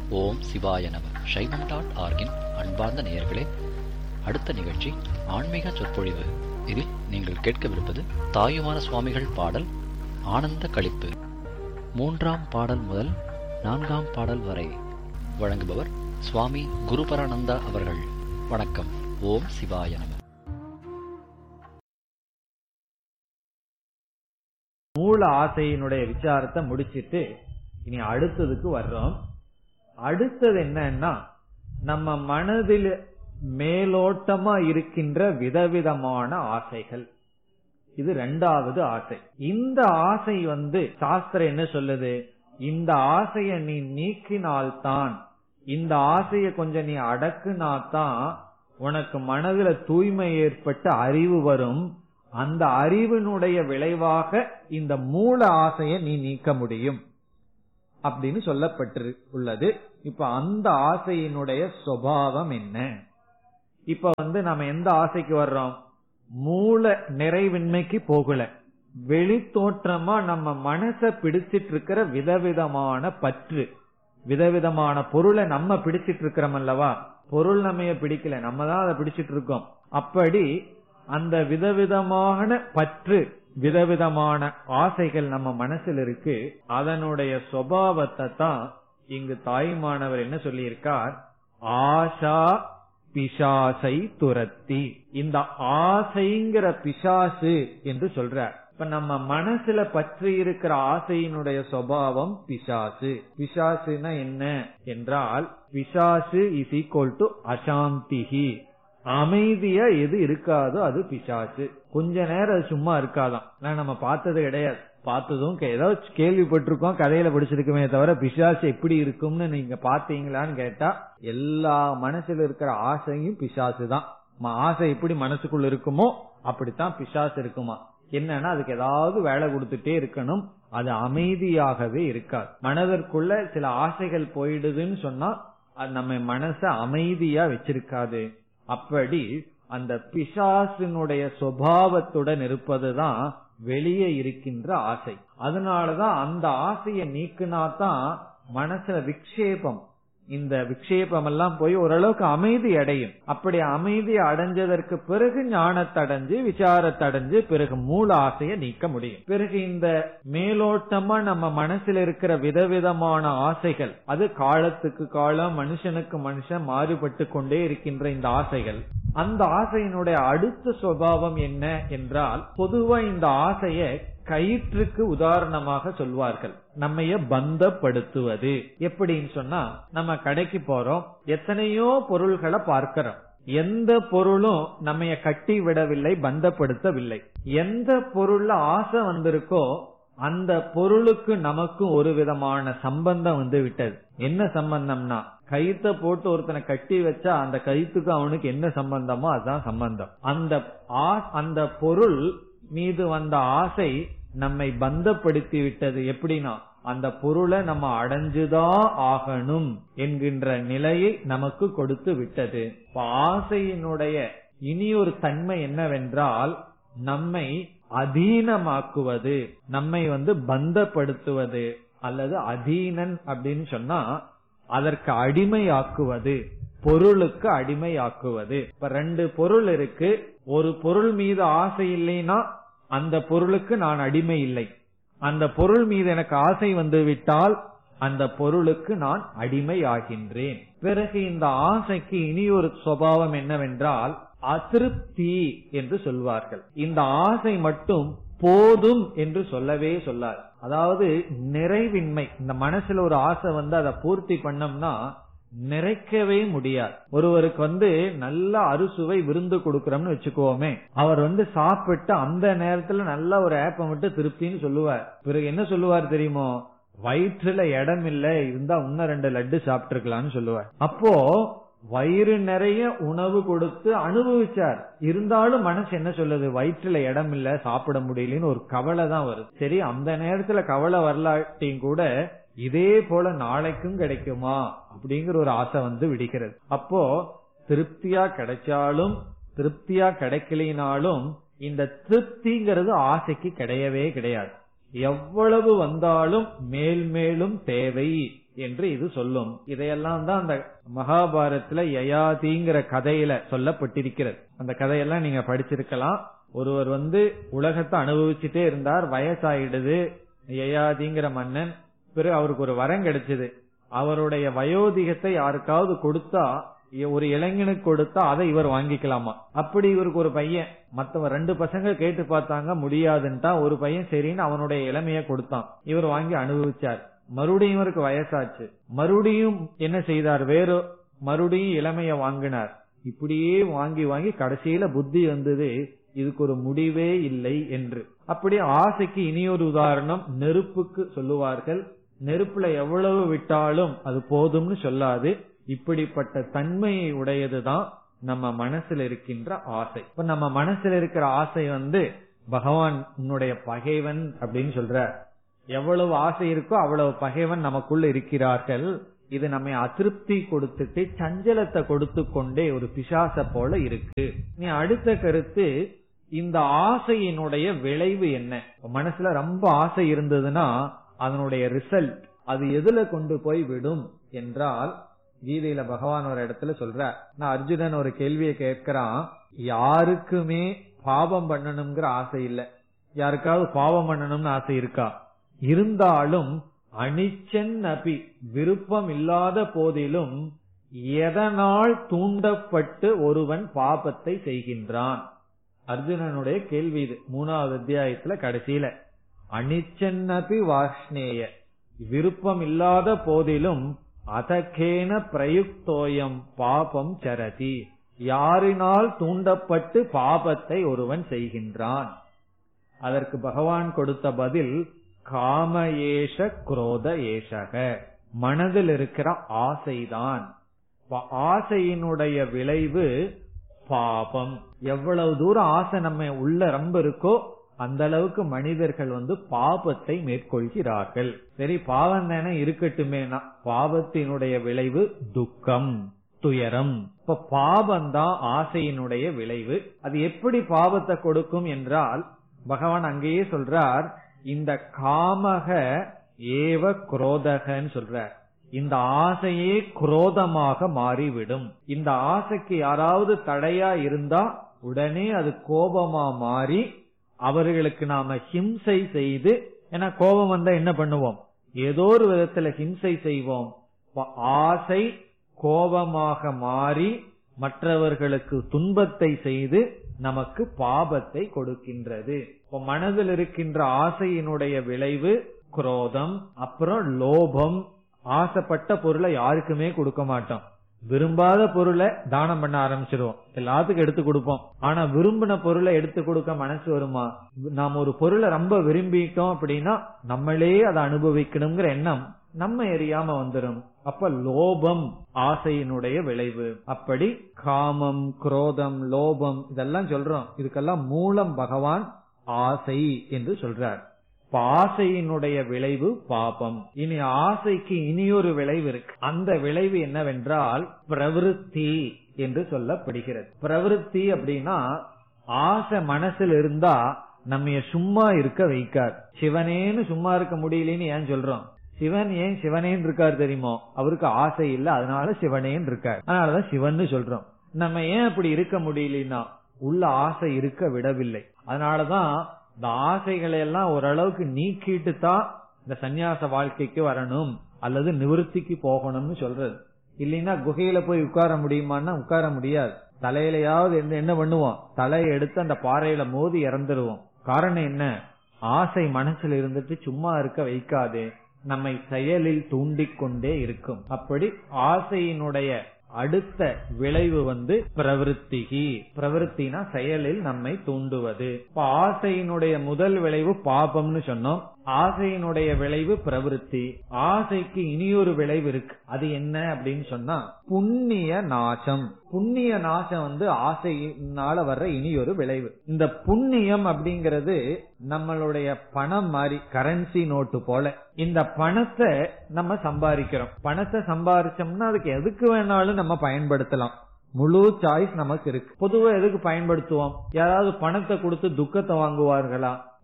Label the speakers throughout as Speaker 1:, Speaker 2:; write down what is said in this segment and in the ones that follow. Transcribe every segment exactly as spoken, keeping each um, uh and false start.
Speaker 1: ஓம் சிவாய நம. சைவம் டாட் ஆர்கின் அன்பார்ந்த நேயர்களே, அடுத்த நிகழ்ச்சி ஆன்மீக சொற்பொழிவு. இதில் நீங்கள் கேட்கவிருப்பது தாயுமான சுவாமிகள் பாடல் ஆனந்த களிப்பு. மூன்றாம் பாடல் முதல் நான்காம் பாடல் வரை வழங்குபவர் சுவாமி குருபரானந்தா அவர்கள். வணக்கம். ஓம் சிவாய நம.
Speaker 2: மூல ஆசையினுடைய விசாரத்தை முடிச்சிட்டு இனி அடுத்ததுக்கு வர்றோம். அடுத்தது என்னன்னா, நம்ம மனதில் மேலோட்டமா இருக்கின்ற விதவிதமான ஆசைகள். இது ரெண்டாவது ஆசை. இந்த ஆசை வந்து சாஸ்திரம் என்ன சொல்லுது, இந்த ஆசைய நீ நீக்கினால்தான், இந்த ஆசைய கொஞ்சம் நீ அடக்குனாதான் உனக்கு மனதில தூய்மை ஏற்பட்டு அறிவு வரும். அந்த அறிவினுடைய விளைவாக இந்த மூல ஆசையை நீ நீக்க முடியும் அப்படின்னு சொல்லப்பட்டு உள்ளது. இப்ப அந்த ஆசையினுடைய சுபாவம் என்ன? இப்ப வந்து நம்ம எந்த ஆசைக்கு வர்றோம்? மூல நிறைவின்மைக்கு போகல, வெளி தோற்றமா நம்ம மனச பிடிச்சிட்டு இருக்கிற விதவிதமான பற்று, விதவிதமான பொருளை நம்ம பிடிச்சிட்டு இருக்கிறோம் அல்லவா. பொருள் நம்ம பிடிக்கல, நம்ம தான் அதை பிடிச்சிட்டு இருக்கோம். அப்படி அந்த விதவிதமான பற்று, விதவிதமான ஆசைகள் நம்ம மனசில் இருக்கு. அதனுடைய சுபாவத்தை தான் இங்கு தாய்மானவர் என்ன சொல்லியிருக்கார், ஆஷா பிசாசை துரத்தி. இந்த ஆசைங்கிற பிசாசு என்று சொல்றார். இப்ப நம்ம மனசுல பற்றி இருக்கிற ஆசையினுடைய சுபாவம் பிசாசு. பிசாசுனா என்ன என்றால், பிசாசு இஸ் ஈக்வல் டு அசாந்திஹி. அமைதியா எது இருக்காதோ அது பிசாசு. கொஞ்ச நேரம் அது சும்மா இருக்காதான். நம்ம பார்த்தது கிடையாது, பார்த்ததும் ஏதோ கேள்விப்பட்டிருக்கோம், கதையில படிச்சிருக்குமே தவிர பிசாசு எப்படி இருக்கும்னு நீங்க பாத்தீங்களான்னு கேட்டா, எல்லா மனசுல இருக்கிற ஆசையும் பிசாசு தான். ஆசை எப்படி மனசுக்குள்ள இருக்குமோ அப்படித்தான் பிசாசு இருக்குமா. என்னன்னா, அதுக்கு ஏதாவது வேலை கொடுத்துட்டே இருக்கணும், அது அமைதியாகவே இருக்காது. மனதிற்குள்ள சில ஆசைகள் போயிடுதுன்னு சொன்னா அது நம்ம மனச அமைதியா வச்சிருக்காது. அப்படி அந்த பிசாசினுடைய சுபாவத்துடன் இருப்பதுதான் வெளியே இருக்கின்ற ஆசை. அதனாலதான் அந்த ஆசையை நீக்கினாதான் மனசுல விக்ஷேபம், இந்த விக்ஷேபம் எல்லாம் போய் ஓரளவுக்கு அமைதி அடையும். அப்படி அமைதி அடைஞ்சதற்கு பிறகு ஞானத்தடைஞ்சு விசாரத்தடைஞ்சு பிறகு மூல ஆசையை நீக்க முடியும். பிறகு இந்த மேலோட்டமா நம்ம மனசுல இருக்கிற விதவிதமான ஆசைகள், அது காலத்துக்கு காலம் மனுஷனுக்கு மனுஷன் மாறுபட்டு கொண்டே இருக்கின்ற இந்த ஆசைகள், அந்த ஆசையினுடைய அடுத்த சுபாவம் என்ன என்றால், பொதுவா இந்த ஆசையை கயிற்றுக்கு உதாரணமாக சொல்வார்கள். நம்மைய பந்தப்படுத்துவது எப்படின்னு சொன்னா, நம்ம கடைக்கு போறோம், எத்தனையோ பொருள்களை பார்க்கிறோம், எந்த பொருளும் நம்மைய கட்டி விடவில்லை, பந்தப்படுத்தவில்லை. எந்த பொருள்ல ஆசை வந்திருக்கோ அந்த பொருளுக்கு நமக்கு ஒரு விதமான சம்பந்தம் வந்து விட்டது. என்ன சம்பந்தம்னா, கயித்தை போட்டு ஒருத்தனை கட்டி வச்சா அந்த கயித்துக்கு அவனுக்கு என்ன சம்பந்தமோ அதுதான் சம்பந்தம். அந்த அந்த பொருள் மீது வந்த ஆசை நம்மை பந்தப்படுத்தி விட்டது. எப்படின்னா, அந்த பொருளை நம்ம அடைஞ்சுதான் ஆகணும் என்கின்ற நிலையை நமக்கு கொடுத்து விட்டது. ஆசையினுடைய இனி ஒரு தன்மை என்னவென்றால், நம்மை அதீனமாக்குவது, நம்மை வந்து பந்தப்படுத்துவது, அல்லது அதீனன் அப்படின்னு சொன்னா அதற்கு அடிமையாக்குவது, பொருளுக்கு அடிமையாக்குவது. இப்ப ரெண்டு பொருள் இருக்கு, ஒரு பொருள் மீது ஆசை இல்லைன்னா அந்த பொருளுக்கு நான் அடிமை இல்லை, அந்த பொருள் மீது எனக்கு ஆசை வந்து விட்டால் அந்த பொருளுக்கு நான் அடிமை ஆகின்றேன். பிறகு இந்த ஆசைக்கு இனி ஒரு சுபாவம் என்னவென்றால் அதிருப்தி என்று சொல்வார்கள். இந்த ஆசை மட்டும் போதும் என்று சொல்லவே சொல்லாது. அதாவது நிறைவின்மை. இந்த மனசுல ஒரு ஆசை வந்து அதை பூர்த்தி பண்ணோம்னா நிறைக்கவே முடியாது. ஒருவருக்கு வந்து நல்ல அறுசுவை விருந்து கொடுக்கறோம்னு வச்சுக்கோமே, அவர் வந்து சாப்பிட்டு அந்த நேரத்துல நல்ல ஒரு ஏப்பம் விட்டு திருப்தின்னு சொல்லுவார். பிறகு என்ன சொல்லுவார் தெரியுமோ, வயிற்றுல இடம் இல்ல, இருந்தா இன்னும் ரெண்டு லட்டு சாப்பிட்டு இருக்கலாம்னு சொல்லுவார். அப்போ வயிறு நிறைய உணவு கொடுத்து அனுபவிச்சார், இருந்தாலும் மனசு என்ன சொல்லுது, வயிற்றுல இடம் இல்ல, சாப்பிட முடியலன்னு ஒரு கவலை தான் வருது. சரி, அந்த நேரத்துல கவலை வரலாட்டியும் கூட இதே போல நாளைக்கும் கிடைக்குமா அப்படிங்கிற ஒரு ஆசை வந்து விடுகிறது. அப்போ திருப்தியா கிடைச்சாலும் திருப்தியா கிடைக்கலினாலும் இந்த திருப்திங்கிறது ஆசைக்கு கிடையவே கிடையாது. எவ்வளவு வந்தாலும் மேல் மேலும் தேவை என்று இது சொல்லும். இதையெல்லாம் தான் அந்த மகாபாரதத்துல யயாதிங்கிற கதையில சொல்லப்பட்டிருக்கிறது. அந்த கதையெல்லாம் நீங்க படிச்சிருக்கலாம். ஒருவர் வந்து உலகத்தை அனுபவிச்சுட்டே இருந்தார், வயசாயிடுது. யயாதிங்கிற மன்னன், பிறகு அவருக்கு ஒரு வரம் கிடைச்சது. அவருடைய வயோதிகத்தை யாருக்காவது கொடுத்தா, ஒரு இளைஞனுக்கு கொடுத்தா அதை இவர் வாங்கிக்கலாமா. அப்படி இவருக்கு ஒரு பையன், மத்தவ ரெண்டு பசங்க கேட்டு பார்த்தாங்க, முடியாதுன்ட்டா. ஒரு பையன் சரின்னு அவனுடைய இளமைய கொடுத்தான், இவர் வாங்கி அனுபவிச்சார். மறுபடியும் இவருக்கு வயசாச்சு, மறுபடியும் என்ன செய்தார், வேறு மறுபடியும் இளமைய வாங்கினார். இப்படியே வாங்கி வாங்கி கடைசியில புத்தி வந்தது, இதுக்கு ஒரு முடிவே இல்லை என்று. அப்படி ஆசைக்கு இனியொரு உதாரணம் நெருப்புக்கு சொல்லுவார்கள். நெருப்புல எவ்வளவு விட்டாலும் அது போதும்னு சொல்லாது. இப்படிப்பட்ட தன்மையை உடையதுதான் நம்ம மனசுல இருக்கின்ற ஆசை. இப்ப நம்ம மனசுல இருக்கிற ஆசை வந்து பகவான் உன்னுடைய பகைவன் அப்படின்னு சொல்ற. எவ்வளவு ஆசை இருக்கோ அவ்வளவு பகைவன் நமக்குள்ள இருக்கிறார்கள். இது நம்ம அதிருப்தி கொடுத்துட்டு சஞ்சலத்தை கொடுத்து கொண்டே ஒரு பிசாச போல இருக்கு. நீ அடுத்த கருத்து, இந்த ஆசையினுடைய விளைவு என்ன? மனசுல ரொம்ப ஆசை இருந்ததுன்னா அதனுடைய ரிசல்ட் அது எதுல கொண்டு போய் விடும் என்றால், கீதையில பகவான் ஒரு இடத்துல சொல்ற, நான் அர்ஜுனன் ஒரு கேள்வியை கேட்கிறான், யாருக்குமே பாவம் பண்ணணும்ங்கிற ஆசை இல்ல. யாருக்காவது பாவம் பண்ணணும்னு ஆசை இருக்கா? இருந்தாலும் அனிச்சன் அபி, விருப்பம் இல்லாத போதிலும் எதனால் தூண்டப்பட்டு ஒருவன் பாபத்தை செய்கின்றான்? அர்ஜுனனுடைய கேள்வி இது. மூணாவது அத்தியாயத்துல கடைசியில அனிச்சன்னபி வாஷ்ணேய, விருப்பம் இல்லாத போதிலும் அதகேன பிரயுக்தோயம் பாபம் சரதி, யாரினால் தூண்டப்பட்டு பாபத்தை ஒருவன் செய்கின்றான்? அதற்கு பகவான் கொடுத்த பதில் காம ஏஷ குரோத ஏஷக, மனதில் இருக்கிற ஆசைதான். ஆசையினுடைய விளைவு பாபம். எவ்வளவு தூரம் ஆசை நம்ம உள்ள ரொம்ப இருக்கோ அந்த அளவுக்கு மனிதர்கள் வந்து பாபத்தை மேற்கொள்கிறார்கள். சரி, பாவம் தானே இருக்கட்டுமேனா, பாவத்தினுடைய விளைவு துக்கம், துயரம். இப்ப பாவம்தான் ஆசையினுடைய விளைவு. அது எப்படி பாவத்தை கொடுக்கும் என்றால், பகவான் அங்கேயே சொல்றார், இந்த காமக ஏவ குரோதகன்னு சொல்றார். இந்த ஆசையே குரோதமாக மாறிவிடும். இந்த ஆசைக்கு யாராவது தடையா இருந்தா உடனே அது கோபமா மாறி அவர்களுக்கு நாம ஹிம்சை செய்து, ஏன்னா கோபம் வந்தா என்ன பண்ணுவோம், ஏதோ ஒரு விதத்துல ஹிம்சை செய்வோம். ஆசை கோபமாக மாறி மற்றவர்களுக்கு துன்பத்தை செய்து நமக்கு பாபத்தை கொடுக்கின்றது. இப்ப மனதில் இருக்கின்ற ஆசையினுடைய விளைவு குரோதம். அப்புறம் லோபம். ஆசைப்பட்ட பொருளை யாருக்குமே கொடுக்க மாட்டோம். விரும்பாத பொருளை தானம் பண்ண ஆரம்பிச்சிருவோம், எல்லாத்துக்கும் எடுத்து கொடுப்போம். ஆனா விரும்பின பொருளை எடுத்து கொடுக்க மனசு வருமா? நாம் ஒரு பொருளை ரொம்ப விரும்பிட்டோம் அப்படின்னா நம்மளே அதை அனுபவிக்கணுங்கிற எண்ணம் நம்ம எரியாம வந்துடும். அப்ப லோபம் ஆசையினுடைய விளைவு. அப்படி காமம், குரோதம், லோபம் இதெல்லாம் சொல்றோம். இதுக்கெல்லாம் மூலம் பகவான் ஆசை என்று சொல்றார். ஆசையினுடைய விளைவு பாபம். இனி ஆசைக்கு இனியொரு விளைவு இருக்கு. அந்த விளைவு என்னவென்றால் பிரவிருத்தி என்று சொல்லப்படுகிறது. பிரவிருத்தி அப்படின்னா ஆசை மனசில் இருந்தா நம்ம சும்மா இருக்க வைக்காது. சிவனேன்னு சும்மா இருக்க முடியலன்னு ஏன் சொல்றோம்? சிவன் ஏன் சிவனேன்னு இருக்காரு தெரியுமோ? அவருக்கு ஆசை இல்ல, அதனால சிவனேன்னு இருக்காரு. அதனாலதான் சிவன் சொல்றோம். நம்ம ஏன் அப்படி இருக்க முடியலன்னா உள்ள ஆசை இருக்க விடவில்லை. அதனாலதான் இந்த ஆசைகளை எல்லாம் ஓரளவுக்கு நீக்கிட்டு தான் இந்த சன்னியாச வாழ்க்கைக்கு வரணும் அல்லது நிவர்த்திக்கு போகணும்னு சொல்றது. இல்லைன்னா குகையில போய் உட்கார முடியுமான்னா உட்கார முடியாது. தலையிலையாவது என்ன பண்ணுவோம், தலையை எடுத்து அந்த பாறையில மோதி இறந்துருவோம். காரணம் என்ன? ஆசை மனசுல இருந்துட்டு சும்மா இருக்க வைக்காது, நம்மை செயலில் தூண்டிக் கொண்டே இருக்கும். அப்படி ஆசையினுடைய அடுத்த விளைவு வந்து பிரவிற்த்திகி. பிரவிற்த்தினா செயலில் நம்மை தூண்டுவது. இப்ப ஆசையினுடைய முதல் விளைவு பாபம்னு சொன்னோம். ஆசையினுடைய விளைவு பிரவிற்த்தி. ஆசைக்கு இனியொரு விளைவு இருக்கு. அது என்ன அப்படின்னு சொன்னா புண்ணிய நாசம். புண்ணிய நாசம் வந்து ஆசையினால வர்ற இனியொரு விளைவு. இந்த புண்ணியம் அப்படிங்கிறது நம்மளுடைய பணம் மாதிரி, கரன்சி நோட்டு போல. இந்த பணத்தை நம்ம சம்பாதிக்கிறோம். பணத்தை சம்பாதிச்சோம்னா அதுக்கு எதுக்கு வேணாலும் நம்ம பயன்படுத்தலாம். முழு சாய்ஸ் நமக்கு இருக்கு. பொதுவா எதுக்கு பயன்படுத்துவோம்? யாராவது பணத்தை கொடுத்து துக்கத்தை வாங்குவார்களா?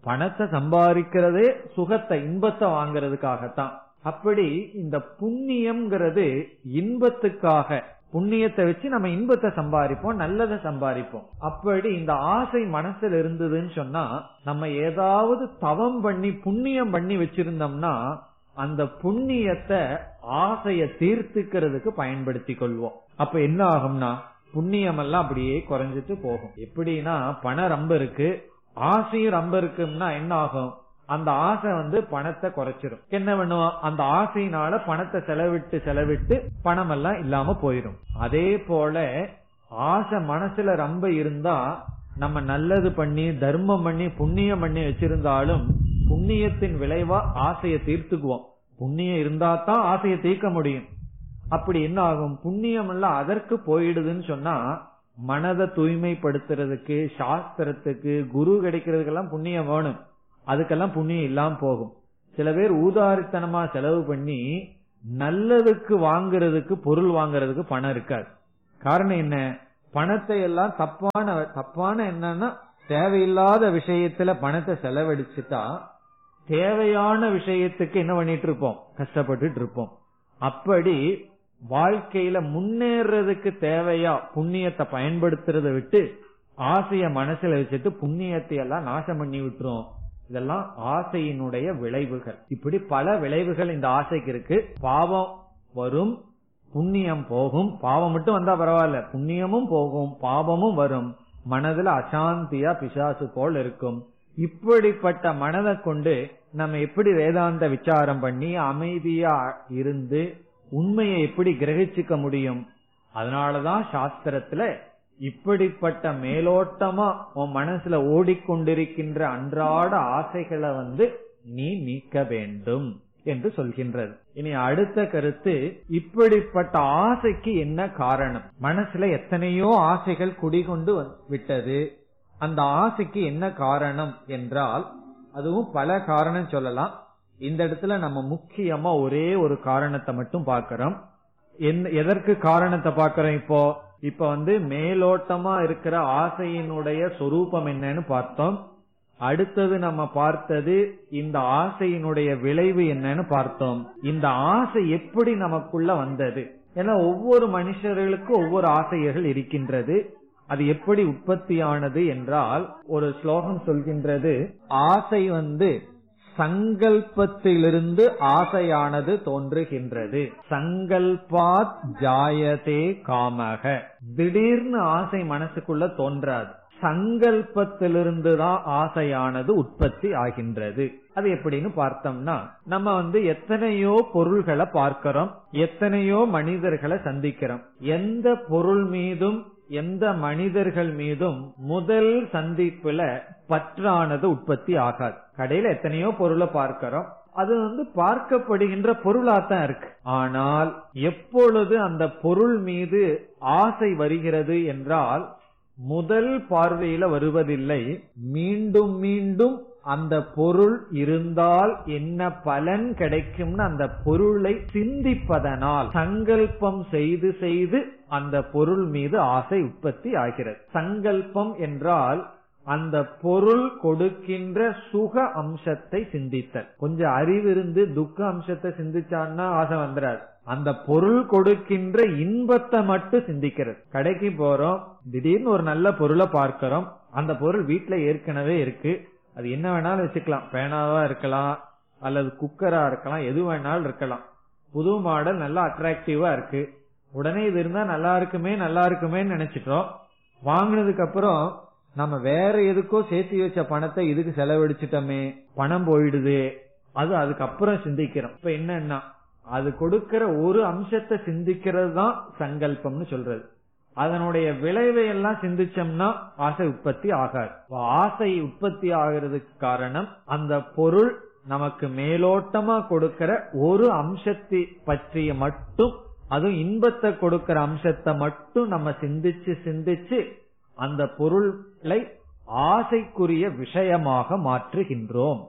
Speaker 2: பணத்தை சம்பாதிக்கிறதே சுகத்தை இன்பத்தை வாங்கறதுக்காகத்தான். அப்படி இந்த புண்ணியம்ங்கிறது இன்பத்துக்காக, புண்ணியத்தை வச்சு நம்ம இன்பத்தை சம்பாதிப்போம், நல்லதை சம்பாதிப்போம். அப்படி இந்த ஆசை மனசுல இருந்ததுன்னு சொன்னா, நம்ம ஏதாவது தவம் பண்ணி புண்ணியம் பண்ணி வச்சிருந்தோம்னா அந்த புண்ணியத்தை ஆசைய தீர்த்துக்கிறதுக்கு பயன்படுத்தி கொள்வோம். அப்ப என்ன ஆகும்னா புண்ணியம் எல்லாம் அப்படியே குறைஞ்சிட்டு போகும். எப்படின்னா பணம் ரொம்ப இருக்கு, ஆசையும் ரொம்ப இருக்குன்னா என்ன ஆகும், அந்த ஆசை வந்து பணத்தை குறைச்சிரும். என்ன பண்ணுவோம், அந்த ஆசையினால பணத்தை செலவிட்டு செலவிட்டு பணம் எல்லாம் இல்லாம போயிடும். அதே போல ஆசை மனசுல ரொம்ப இருந்தா நம்ம நல்லது பண்ணி தர்மம் பண்ணி புண்ணியம் பண்ணி வச்சிருந்தாலும் புண்ணியத்தின் விளைவா ஆசையை தீர்த்துக்குவோம். புண்ணியம் இருந்தா தான் ஆசையை தீர்க்க முடியும். அப்படி என்ன ஆகும், புண்ணியம் எல்லாம் அதற்கு போயிடுதுன்னு சொன்னா மனதை தூய்மைப்படுத்துறதுக்கு, சாஸ்திரத்துக்கு, குரு கிடைக்கிறதுக்கெல்லாம் புண்ணியம் வேணும். அதுக்கெல்லாம் புண்ணியம் இல்லாம போகும். சில பேர் ஊதாரித்தனமா செலவு பண்ணி நல்லதுக்கு வாங்குறதுக்கு, பொருள் வாங்குறதுக்கு பணம் இருக்காது. காரணம் என்ன, பணத்தை எல்லாம் தப்பான தப்பான என்னன்னா தேவையில்லாத விஷயத்துல பணத்தை செலவழிச்சுட்டா தேவையான விஷயத்துக்கு என்ன பண்ணிட்டு இருப்போம், கஷ்டப்பட்டு இருப்போம். அப்படி வாழ்க்கையில முன்னேறதுக்கு தேவையா புண்ணியத்தை பயன்படுத்துறத விட்டு ஆசைய மனசுல வச்சுட்டு புண்ணியத்தை எல்லாம் நாசம் பண்ணி விட்டுரும். இதெல்லாம் ஆசையினுடைய விளைவுகள். இப்படி பல விளைவுகள் இந்த ஆசைக்கு இருக்கு. பாவம் வரும், புண்ணியம் போகும். பாவம் மட்டும் வந்தா பரவாயில்ல, புண்ணியமும் போகும், பாவமும் வரும். மனதுல அசாந்தியா பிசாசு போல் இருக்கும். இப்படிப்பட்ட மனதை கொண்டு நம்ம எப்படி வேதாந்த விசாரம் பண்ணி அமைதியா இருந்து உண்மையை எப்படி கிரகிச்சுக்க முடியும்? அதனாலதான் சாஸ்திரத்துல இப்படிப்பட்ட மேலோட்டமா உன் மனசுல ஓடிக்கொண்டிருக்கின்ற அன்றாட ஆசைகளை வந்து நீ நீக்க வேண்டும் என்று சொல்கின்றது. இனி அடுத்த கருத்து, இப்படிப்பட்ட ஆசைக்கு என்ன காரணம்? மனசுல எத்தனையோ ஆசைகள் குடிகொண்டு விட்டது, அந்த ஆசைக்கு என்ன காரணம் என்றால் அதுவும் பல காரணம் சொல்லலாம். இந்த இடத்துல நம்ம முக்கியமா ஒரே ஒரு காரணத்தை மட்டும் பார்க்கிறோம். எதற்கு காரணத்தை பார்க்கிறோம்? இப்போ இப்ப வந்து மேலோட்டமா இருக்கிற ஆசையினுடைய சொரூபம் என்னன்னு பார்த்தோம். அடுத்தது நம்ம பார்த்தது இந்த ஆசையினுடைய விளைவு என்னன்னு பார்த்தோம். இந்த ஆசை எப்படி நமக்குள்ள வந்தது? ஏன்னா ஒவ்வொரு மனுஷர்களுக்கும் ஒவ்வொரு ஆசைகள் இருக்கின்றது. அது எப்படி உற்பத்தியானது என்றால் ஒரு ஸ்லோகம் சொல்கின்றது, ஆசை வந்து சங்கல்பத்திலிருந்து ஆசையானது தோன்றுகின்றது. சங்கல்பாத் ஜாயதே காமக. திடீர்னு ஆசை மனசுக்குள்ள தோன்றாது, சங்கல்பத்திலிருந்துதான் ஆசையானது உற்பத்தி ஆகின்றது. அது எப்படின்னு பார்த்தோம்னா, நம்ம வந்து எத்தனையோ பொருள்களை பார்க்கிறோம், எத்தனையோ மனிதர்களை சந்திக்கிறோம். எந்த பொருள் மீதும் எந்த மனிதர்கள் மீதும் முதல் சந்திப்புல பற்றானது உற்பத்தி ஆகாது. கடையில எத்தனையோ பொருளை பார்க்கிறோம், அது வந்து பார்க்கப்படுகின்ற பொருளாத்தான் இருக்கு. ஆனால் எப்பொழுது அந்த பொருள் மீது ஆசை வருகிறது என்றால் முதல் பார்வையில வருவதில்லை, மீண்டும் மீண்டும் அந்த பொருள் இருந்தால் என்ன பலன் கிடைக்கும்னு அந்த பொருளை சிந்திப்பதனால் சங்கல்பம் செய்து செய்து அந்த பொருள் மீது ஆசை உற்பத்தி ஆகிறது. சங்கல்பம் என்றால் அந்த பொருள் கொடுக்கின்ற சுக அம்சத்தை சிந்தித்தல். கொஞ்சம் அறிவிருந்து துக்க அம்சத்தை சிந்திச்சான்னா ஆசை வந்துடாது. அந்த பொருள் கொடுக்கின்ற இன்பத்தை மட்டும் சிந்திக்கிறது. கடைக்கு போறோம், திடீர்னு ஒரு நல்ல பொருளை பார்க்கிறோம், அந்த பொருள் வீட்டுல ஏற்கனவே இருக்கு, அது என்ன வேணாலும் வச்சுக்கலாம், பேனாவா இருக்கலாம் அல்லது குக்கரா இருக்கலாம், எது வேணாலும் இருக்கலாம். புது மாடல் நல்லா அட்ராக்டிவா இருக்கு, உடனே இது இருந்தா நல்லா இருக்குமே நல்லா இருக்குமே நினைச்சிட்டோம். வாங்கினதுக்கு அப்புறம் நம்ம வேற எதுக்கோ சேர்த்து வச்ச பணத்தை இதுக்கு செலவழிச்சிட்டோமே, பணம் போயிடுது, அது அதுக்கப்புறம் சிந்திக்கிறோம். இப்ப என்னன்னா அது கொடுக்கிற ஒரு அம்சத்தை சிந்திக்கிறது தான் சங்கல்பம்னு சொல்றது. அதனுடைய விளைவை எல்லாம் சிந்திச்சோம்னா ஆசை உற்பத்தி ஆகாது. ஆசை உற்பத்தி ஆகிறதுக்கு காரணம் அந்த பொருள் நமக்கு மேலோட்டமா கொடுக்கிற ஒரு அம்சத்தை பற்றிய மட்டும், அதுவும் இன்பத்தை கொடுக்கிற அம்சத்தை மட்டும் நம்ம சிந்திச்சு சிந்திச்சு அந்த பொருளை ஆசைக்குரிய விஷயமாக மாற்றுகின்றோம்.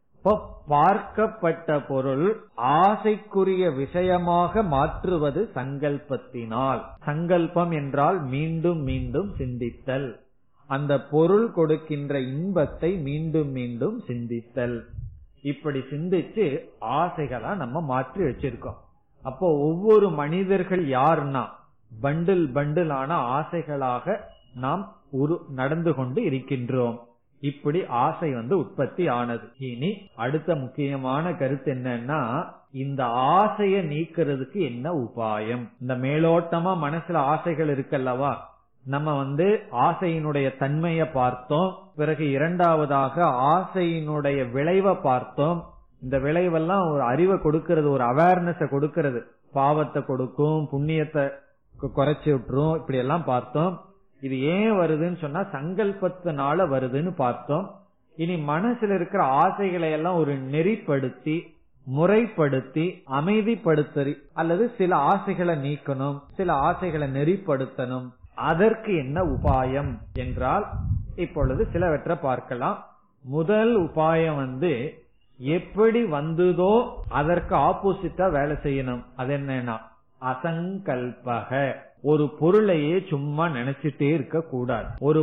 Speaker 2: பார்க்கப்பட்ட பொருள் ஆசைக்குரிய விஷயமாக மாற்றுவது சங்கல்பத்தினால். சங்கல்பம் என்றால் மீண்டும் மீண்டும் சிந்தித்தல். அந்த பொருள் கொடுக்கின்ற இன்பத்தை மீண்டும் மீண்டும் சிந்தித்தல். இப்படி சிந்திச்சு ஆசைகளா நம்ம மாற்றி வச்சிருக்கோம். அப்போ ஒவ்வொரு மனிதர்கள் யாருன்னா பண்டில் பண்டிலான ஆசைகளாக நாம் உரு நடந்து கொண்டு இருக்கின்றோம். இப்படி ஆசை வந்து உற்பத்தி ஆனது. இனி அடுத்த முக்கியமான கருத்து என்னன்னா, இந்த ஆசையை நீக்கிறதுக்கு என்ன உபாயம்? இந்த மேலோட்டமா மனசுல ஆசைகள் இருக்கல்லவா, நம்ம வந்து ஆசையினுடைய தன்மையை பார்த்தோம். பிறகு இரண்டாவதாக ஆசையினுடைய விளைவை பார்த்தோம். இந்த விளைவெல்லாம் ஒரு அறிவை கொடுக்கிறது, ஒரு அவேர்னஸ கொடுக்கிறது. பாவத்தை கொடுக்கும், புண்ணியத்தை குறைச்சி விட்டுரும், இப்படி எல்லாம் பார்த்தோம். இது ஏன் வருதுன்னு சொன்னா சங்கல்பத்தினால வருதுன்னு பார்த்தோம். இனி மனசுல இருக்கிற ஆசைகளை எல்லாம் ஒரு நெறிப்படுத்தி முறைப்படுத்தி அமைதிப்படுத்த அல்லது சில ஆசைகளை நீக்கணும், சில ஆசைகளை நெறிப்படுத்தணும். அதற்கு என்ன உபாயம் என்றால் இப்பொழுது சிலவற்றை பார்க்கலாம். முதல் உபாயம் வந்து எப்படி வந்ததோ அதற்கு ஆப்போசிட்டா வேலை செய்யணும். அது என்னன்னா அசங்கல்பக. ஒரு பொருளையே சும்மா நினைச்சிட்டே இருக்க கூடாது. ஒரு